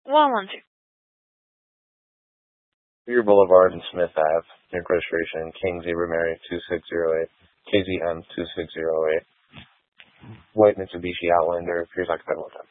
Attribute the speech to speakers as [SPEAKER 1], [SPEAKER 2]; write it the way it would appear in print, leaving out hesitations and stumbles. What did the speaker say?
[SPEAKER 1] 112.
[SPEAKER 2] Beer Boulevard and Smith Ave. New registration King Zebra Mary 2608. KZM 2608. White Mitsubishi Outlander. Appears occupied 1 time.